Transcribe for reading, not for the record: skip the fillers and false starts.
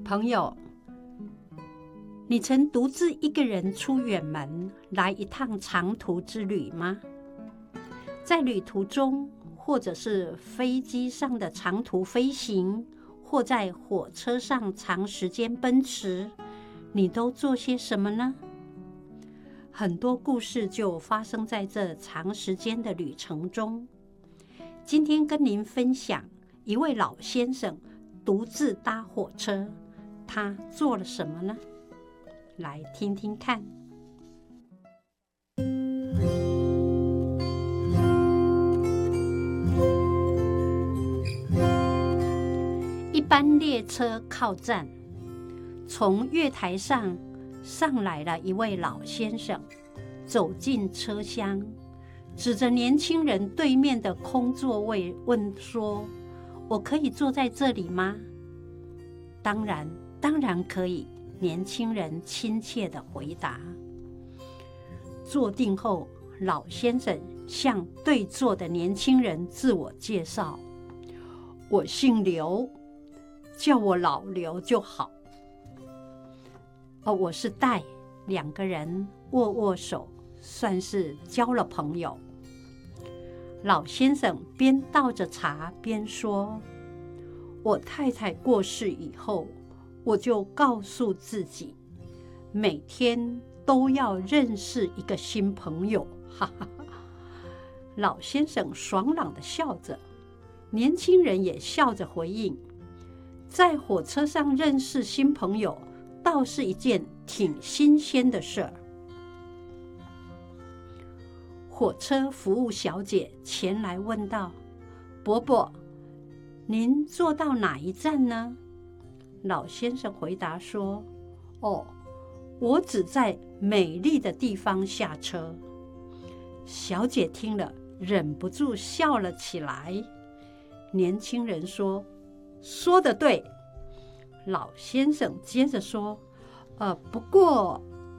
朋友，你曾独自一个人出远门来一趟长途之旅吗？在旅途中，或者是飞机上的长途飞行，或在火车上长时间奔驰，你都做些什么呢？很多故事就发生在这长时间的旅程中。今天跟您分享一位老先生独自搭火车，他做了什么呢？来听听看。一班列车靠站，从月台上来了一位老先生，走进车厢，指着年轻人对面的空座位问说：“我可以坐在这里吗？”“当然可以。”年轻人亲切地回答。坐定后，老先生向对座的年轻人自我介绍：“我姓刘，叫我老刘就好。”“我是戴。”两个人握握手，算是交了朋友。老先生边倒着茶边说：“我太太过世以后，我就告诉自己，每天都要认识一个新朋友。”哈哈哈！老先生爽朗地笑着，年轻人也笑着回应：“在火车上认识新朋友，倒是一件挺新鲜的事儿。”火车服务小姐前来问道：“伯伯，您坐到哪一站呢？”老先生回答说：“哦，我只在美丽的地方下车。”小姐听了，忍不住笑了起来。年轻人说：“说得对。”老先生接着说：“不过